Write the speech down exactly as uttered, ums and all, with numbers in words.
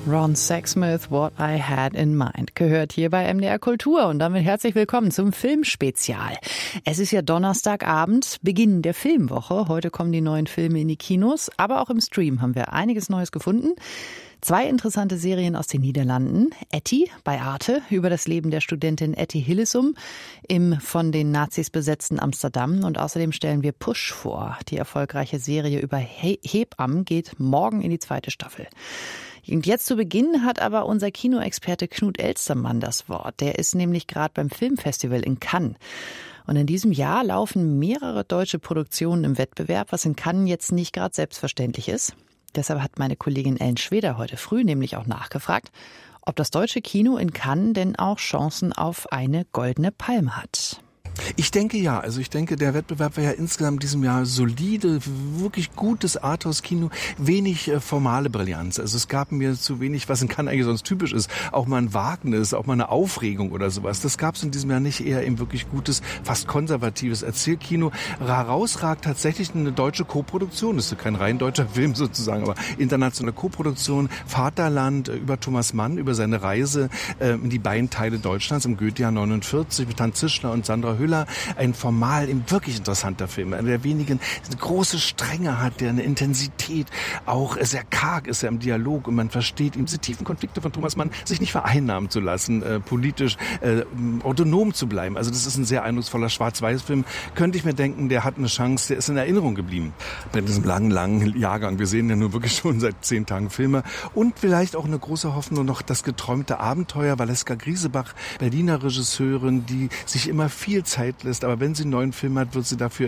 Ron Sexsmith, What I Had in Mind, gehört hier bei M D R Kultur und damit herzlich willkommen zum Filmspezial. Es ist ja Donnerstagabend, Beginn der Filmwoche. Heute kommen die neuen Filme in die Kinos, aber auch im Stream haben wir einiges Neues gefunden. Zwei interessante Serien aus den Niederlanden. Etty bei Arte über das Leben der Studentin Etty Hillesum im von den Nazis besetzten Amsterdam. Und außerdem stellen wir Push vor. Die erfolgreiche Serie über He- Hebammen geht morgen in die zweite Staffel. Und jetzt zu Beginn hat aber unser Kinoexperte Knut Elstermann das Wort. Der ist nämlich gerade beim Filmfestival in Cannes. Und in diesem Jahr laufen mehrere deutsche Produktionen im Wettbewerb, was in Cannes jetzt nicht gerade selbstverständlich ist. Deshalb hat meine Kollegin Ellen Schweder heute früh nämlich auch nachgefragt, ob das deutsche Kino in Cannes denn auch Chancen auf eine goldene Palme hat. Ich denke ja, also ich denke, der Wettbewerb war ja insgesamt in diesem Jahr solide, wirklich gutes Arthouse-Kino, wenig äh, formale Brillanz. Also es gab mir zu wenig, was in Cannes eigentlich sonst typisch ist, auch mal ein Wagnis, auch mal eine Aufregung oder sowas. Das gab es in diesem Jahr nicht, eher eben wirklich gutes, fast konservatives Erzählkino. Herausragt tatsächlich eine deutsche Koproduktion, das ist kein rein deutscher Film sozusagen, aber internationale Koproduktion, Vaterland, äh, über Thomas Mann, über seine Reise äh, in die beiden Teile Deutschlands im Goethejahr neunundvierzig mit Hans Zischler und Sandra Hüller. Ein formal eben wirklich interessanter Film, einer der wenigen, der eine große Strenge hat, der eine Intensität, auch sehr karg ist er im Dialog und man versteht ihm diese tiefen Konflikte von Thomas Mann, sich nicht vereinnahmen zu lassen, äh, politisch äh, autonom zu bleiben. Also das ist ein sehr eindrucksvoller Schwarz-Weiß-Film. Könnte ich mir denken, der hat eine Chance, der ist in Erinnerung geblieben bei diesem langen, langen Jahrgang. Wir sehen ja nur wirklich schon seit zehn Tagen Filme und vielleicht auch eine große Hoffnung noch das geträumte Abenteuer. Valeska Griesebach, Berliner Regisseurin, die sich immer viel Zeit lässt, aber wenn sie einen neuen Film hat, wird sie dafür